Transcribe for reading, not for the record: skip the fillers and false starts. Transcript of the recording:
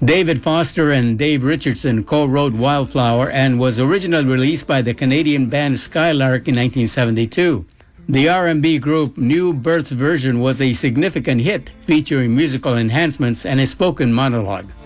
David Foster and Dave Richardson co-wrote Wildflower and was originally released by the Canadian band Skylark in 1972. The R&B group New Birth's version was a significant hit, featuring musical enhancements and a spoken monologue.